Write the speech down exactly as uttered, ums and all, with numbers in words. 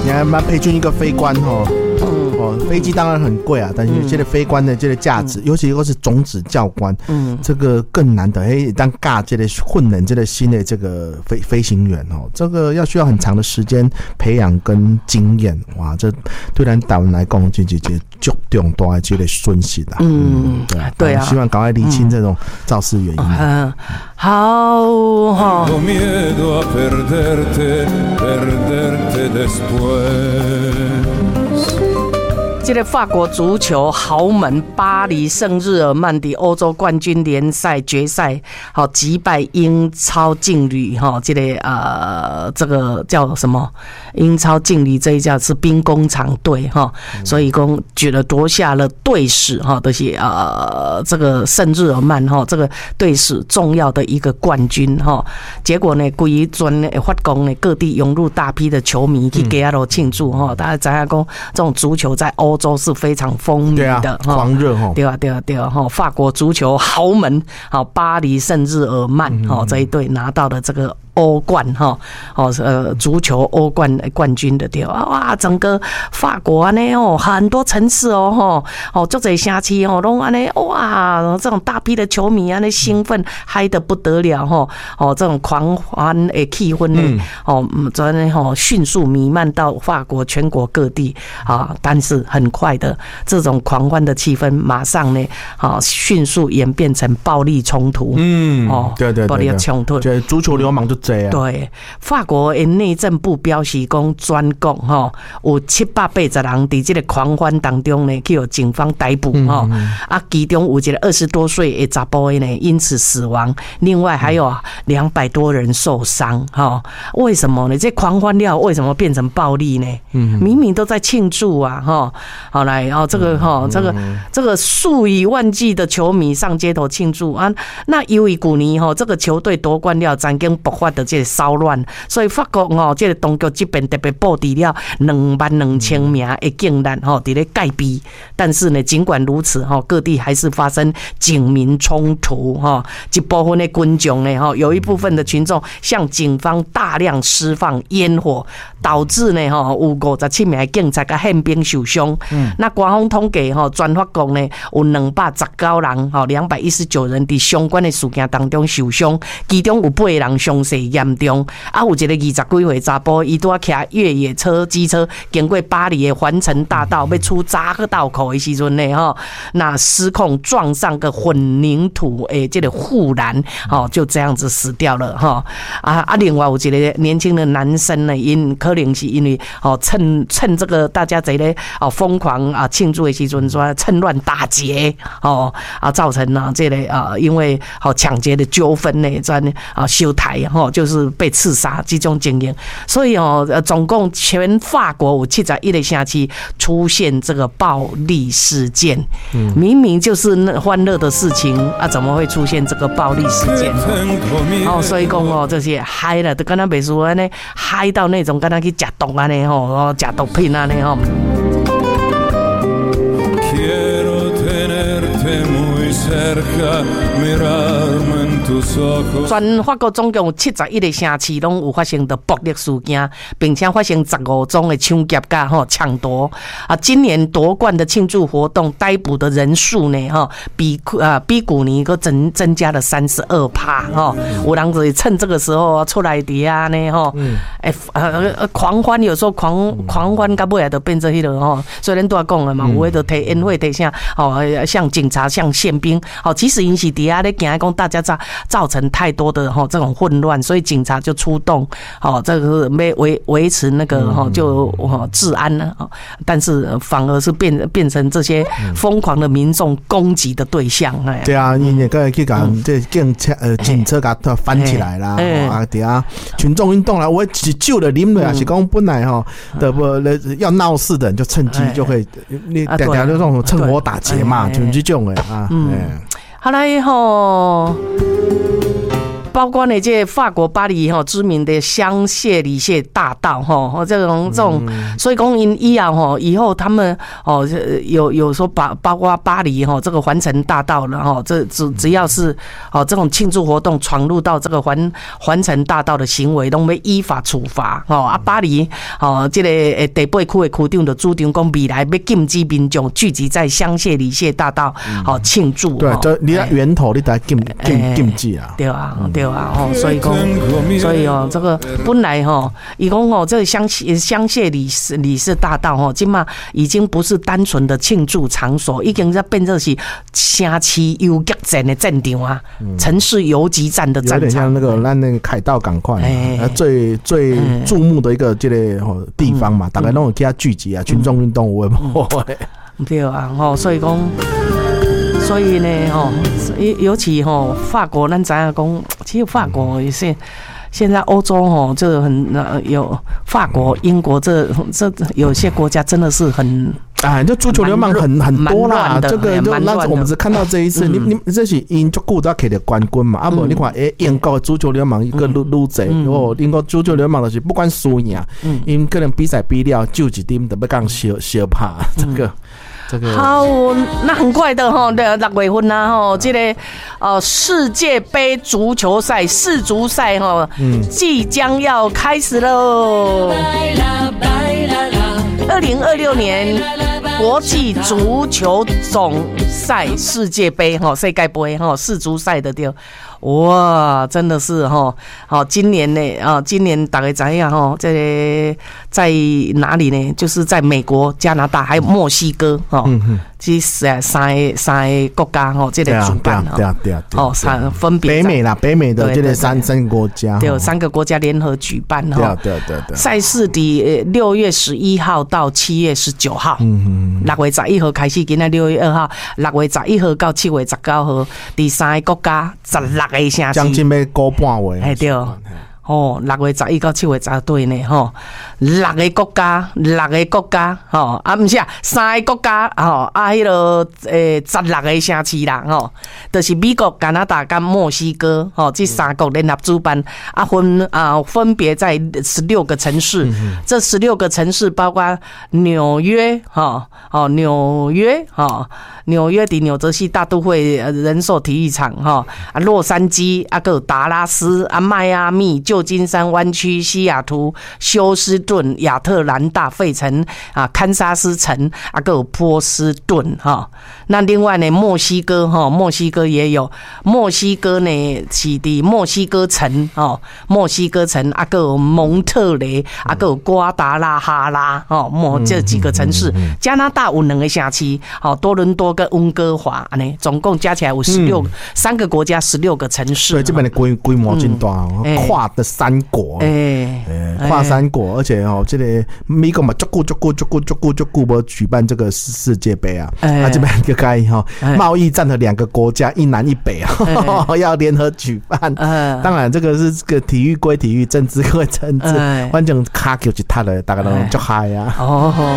现在嘛培训一个飞官吼。哦，飞机当然很贵啊，但是这个飞官的这个价值，嗯、尤其又是种子教官，嗯，这个更难的。哎，当尬这个混人这个新的这个飞飞行员哦，这个要需要很长的时间培养跟经验，哇，这对咱台湾来讲，这这这足重大的这个损失啦。嗯，对啊，对啊，希望赶快厘清这种肇事原因。 嗯，好哈。这个法国足球豪门巴黎圣日耳曼的欧洲冠军联赛决赛，好击败英超劲旅哈，这个呃这个叫什么？英超劲旅这一家是兵工厂队哈，所以讲觉得夺下了队史哈，都是呃这个圣日耳曼哈这个队史重要的一个冠军哈。结果呢，规阵法国呢各地涌入大批的球迷去给他庆祝哈。大家知道讲这种足球在欧洲是非常风靡的， 狂热哈， 对啊，对啊，对啊，哈，法国足球豪门，好，巴黎圣日耳曼，好，这一队拿到了这个欧冠哈，哦，呃，足球欧冠冠军的对啊，哇，整个法国安尼哦，很多城市哦，哈，哦，足侪城市哦，拢安尼哇，这种大批的球迷安尼兴奋，嗨得不得了哈，哦，这种狂欢的气氛呢，哦，昨天哈迅速弥漫到法国全国各地啊，但是很快的这种狂欢的气氛，马上呢，啊，迅速演变成暴力冲突， 嗯，哦，对对对， 暴力冲突， 就足球流氓就。 对，法国的内政部表示讲，全国吼有七百八十人在这个狂欢当中呢，去有警方逮捕哈、嗯嗯，啊，其中有一个二十多岁的查甫的呢，因此死亡，另外还有两百多人受伤哈。为什么呢？这狂欢料为什么变成暴力呢？嗯，明明都在庆祝啊哈。好来，然后这个哈，这个这个数以万计的球迷上街头庆祝啊，那由于古尼哈这个球队夺冠了，曾经爆发的这个骚乱，所以法国哦，这个当局这边特别布置了两万两千名的警力吼，伫咧戒备。但是呢，尽管如此哈，各地还是发生警民冲突哈，一部分的群众呢哈，有一部分的群众向警方大量释放烟火，导致呢哈有五十七名警察甲宪兵受伤。嗯，那官方统计哈，全法国呢有两百十九人哈，两百一十九人伫相关的事件当中受伤，其中有八个人伤势严重。啊，有一个二十几岁查甫，伊拄啊骑越野车、机车经过巴黎的环城大道，要出匝个道口的时阵呢，哈，那失控撞上个混凝土诶，这个护栏，哦，就这样子死掉了哈。啊啊，另外有一个年轻的男生呢，因可能是因为哦趁趁这个大家在咧哦疯狂啊庆祝的时阵，说趁乱打劫哦啊，造成呢这个啊因为好抢劫的纠纷呢，在啊修台哈，就是被刺杀这种情形。所以哦，总共全法国有七十一个城市出现这个暴力事件，嗯、明明就是欢乐的事情啊，怎么会出现这个暴力事件？哦，所以讲哦，这些嗨了，都跟他美术安尼嗨到那种跟他去吃毒安尼吼，吃毒品安尼吼。全法国总共有七十一个城市拢有发生的暴力事件，并且发生十五宗的抢劫加吼抢夺啊！今年夺冠的庆祝活动逮捕的人数呢，哈，比啊比去年个增增加了三十二趴哈！有人就趁这个时候出来底啊呢哈，哎呃狂欢，有时候狂狂欢到尾来就变成迄个吼，所以咱都要讲的嘛，有的就提烟火提啥哦，像警察像宪兵，好，其实因是底下咧讲讲大家造造成太多的哈这种混乱，所以警察就出动，好，这个维维维持那个哈就治安呢，但是反而是变变成这些疯狂的民众攻击的对象。哎， 对啊，你那个去讲这警车呃警车给它翻起来啦，啊底下群众运动啦，我只救了啉了，是讲本来哈的不要闹事的人就趁机就会你大家就这种趁火打劫嘛，就是这种的啊。嗯， 好来吼。 包括呢这法国巴黎哈知名的香榭丽榭大道哈，这种这种，所以讲因以后哈以后他们哦有有说把包括巴黎哈这个环城大道了哈，这只只要是哦这种庆祝活动闯入到这个环环城大道的行为，都会依法处罚哦啊巴黎哦这个诶第八区的区长就主张讲未来要禁止民众聚集在香榭丽榭大道好庆祝。 对，就你在源头你得禁禁禁止啊。 对啊，对啊，哦，所以讲，所以哦，这个本来哈，伊讲哦，这个香香榭丽榭丽榭大道哈，今嘛已经不是单纯的庆祝场所，已经在变成是城市游击战的战场啊，城市游击战的战场，有点像那个咱那个凯道港块，最最注目的一个这个地方嘛，大概拢有去遐聚集啊，群众运动有无？ 对啊，吼，所以讲。所以呢，吼，尤其吼法国，咱知影讲，其实法国也是现在欧洲吼，这很有法国、英国这这有些国家真的是很啊，就足球流氓很很多啦。这个就那我们只看到这一次，你你这是因足够都要给的冠军嘛？啊不，你看诶，英国足球流氓一个路路贼哦，英国足球流氓就是不管输赢，因可能比赛比了就一点都要讲小小怕这个。这个好，那很快的哈，对，六月份呐哈，这个呃世界杯足球赛世足赛哈，嗯，即将要开始喽。二零二六年国际足球总赛世界杯哈，世界杯哈，世足赛的对。哇，真的是哈，好，今年呢啊，今年大概怎样哈？这个在哪里呢？就是在美国、加拿大还有墨西哥哈，这三三个三个国家哈，这个主办哈， 对啊对啊对啊， 哦，三分别北美啦，北美的这个三三个国家， 对，三个国家联合举办哈， 对啊对啊对对， 赛事的六月十一号到七月十九号，嗯嗯，六月十一号开始，今仔六月二号，六月十一号到七月十九号，第三个国家十六。 将近要过半月， 哎对，哦，六月十一到七月十对呢，吼，六个国家，六个国家，吼，啊，不是啊，三个国家，吼，啊，迄个诶，十六个城市啦，吼，就是美国、加拿大跟墨西哥，吼，这三国联合主办，啊，分啊，分别在十六个城市，嗯、这十六个城市包括纽约，哈，哦，纽约，哈。纽约的纽泽西大都会人寿体育场哈啊，洛杉矶啊，个达拉斯啊，迈阿密、旧金山湾区、西雅图、休斯顿、亚特兰大、费城啊，堪萨斯城啊，个有波士顿哈。那另外呢，墨西哥哈，墨西哥也有，墨西哥呢是的墨西哥城哦，墨西哥城啊，个有蒙特雷啊，个有瓜达拉哈拉哦，墨这几个城市。加拿大有两个城市，哦，多伦多。跟温哥华呢，总共加起来有十六三个国家，十六个城市。 所以这边的规规模真大哦，跨的三国，哎，跨三国，而且哦，这个美国嘛，足够足够足够足够足够不举办这个世界杯啊，啊，这边就该哈贸易战的两个国家，一南一北啊，要联合举办。当然，这个是这个体育归体育，政治归政治，反正卡球就他了，大家都就嗨啊。哦。